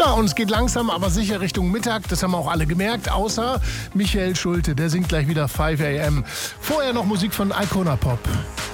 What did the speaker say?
Ja, und es geht langsam, aber sicher Richtung Mittag. Das haben auch alle gemerkt, außer Michael Schulte. Der singt gleich wieder 5 AM. Vorher noch Musik von Icona Pop.